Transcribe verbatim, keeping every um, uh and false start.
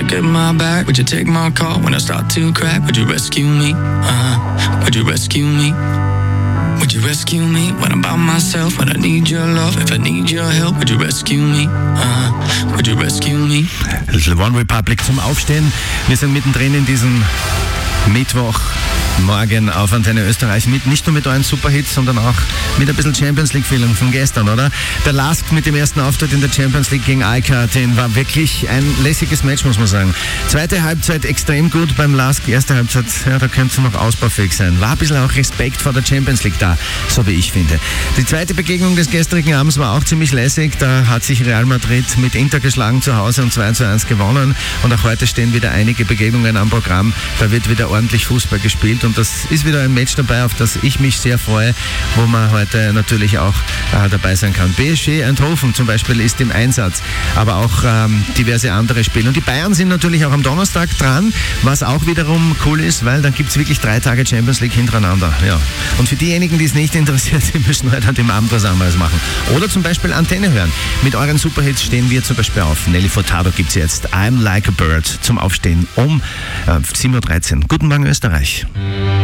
get my back? Would you take my call when I start to crack? Would you rescue me? Uh-huh. Would you rescue me? Would you rescue me when I'm by myself? When I need your love, if I need your help, would you rescue me? Uh-huh. Would you rescue me? Little One Republic zum Aufstehen. Wir sind mittendrin in diesem Mittwoch. Morgen auf Antenne Österreich mit, nicht nur mit euren Superhits, sondern auch mit ein bisschen Champions League-Feeling von gestern, oder? Der Lask mit dem ersten Auftritt in der Champions League gegen A E K Athen war wirklich ein lässiges Match, muss man sagen. Zweite Halbzeit extrem gut beim Lask, erste Halbzeit, ja, da könnte es noch ausbaufähig sein. War ein bisschen auch Respekt vor der Champions League da, so wie ich finde. Die zweite Begegnung des gestrigen Abends war auch ziemlich lässig, da hat sich Real Madrid mit Inter geschlagen zu Hause und zwei zu eins gewonnen und auch heute stehen wieder einige Begegnungen am Programm, da wird wieder ordentlich Fußball gespielt. Und das ist wieder ein Match dabei, auf das ich mich sehr freue, wo man heute natürlich auch äh, dabei sein kann. B S G Eindhoven zum Beispiel ist im Einsatz, aber auch ähm, diverse andere Spiele. Und die Bayern sind natürlich auch am Donnerstag dran, was auch wiederum cool ist, weil dann gibt es wirklich drei Tage Champions League hintereinander. Ja. Und für diejenigen, die es nicht interessiert, die müssen heute an dem Abend was anderes machen. Oder zum Beispiel Antenne hören. Mit euren Superhits stehen wir zum Beispiel auf. Nelly Furtado gibt es jetzt I'm Like a Bird zum Aufstehen um äh, sieben Uhr dreizehn. Guten Morgen Österreich.